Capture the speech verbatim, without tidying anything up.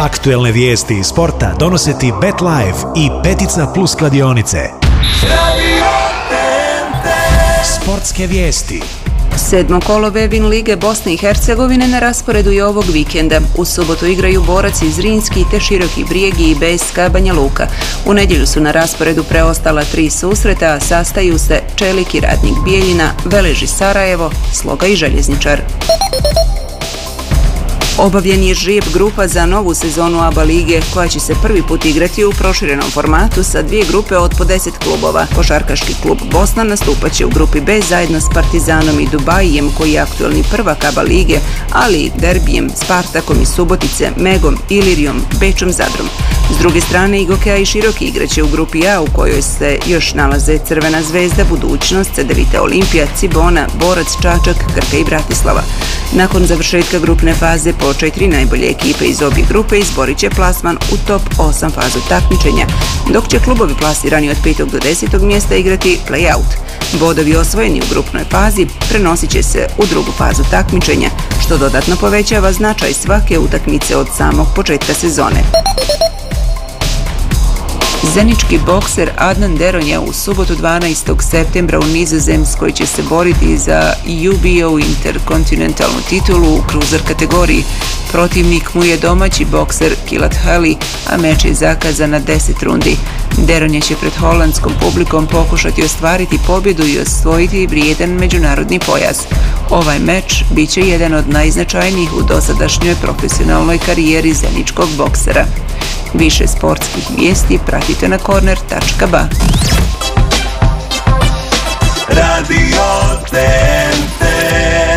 Aktuelne vijesti iz sporta donose ti BetLife i Petica Plus kladionice. Sportske vijesti. Sedmo kolo Vevin lige Bosne i Hercegovine na rasporedu je ovog vikenda. U subotu igraju Borac iz Zrinski te Široki Brijegi i B S K Banja Luka. U nedjelju su na rasporedu preostala tri susreta, a sastaju se Čelik i Radnik Bijeljina, Velež i Sarajevo, Sloga i Željezničar. Obavljen je žrijeb grupa za novu sezonu A B A lige, koja će se prvi put igrati u proširenom formatu sa dvije grupe od po deset klubova. Košarkaški klub Bosna nastupat će u grupi B zajedno s Partizanom i Dubajijem, koji je aktualni prvak A B A lige, ali i Derbijem, Spartakom iz Subotice, Megom, Ilirijom, Bečom, Zadrom. S druge strane, Igokeja i Široki igraće u grupi A, u kojoj se još nalaze Crvena zvezda, Budućnost, Cedevita Olimpija, Cibona, Borac, Čačak, Krka i Bratislava. Nakon završetka grupne faze, po četiri najbolje ekipe iz obje grupe izborit će plasman u top osam fazu takmičenja, dok će klubovi plasirani od petog do desetog mjesta igrati play-out. Bodovi osvojeni u grupnoj fazi prenosit će se u drugu fazu takmičenja, što dodatno povećava značaj svake utakmice od samog početka sezone. Zenički bokser Adnan Deronja u subotu dvanaestog septembra u Nizozemskoj će se boriti za U B O interkontinentalnu titulu u cruiser kategoriji. Protivnik mu je domaći bokser Kilat Hali, a meč je zakazan na deset rundi. Deronja će pred holandskom publikom pokušati ostvariti pobjedu i osvojiti vrijedan međunarodni pojas. Ovaj meč bit će jedan od najznačajnijih u dosadašnjoj profesionalnoj karijeri zeničkog boksera. Više sportskih vijesti pratite na korner tačka ba. Radio T N T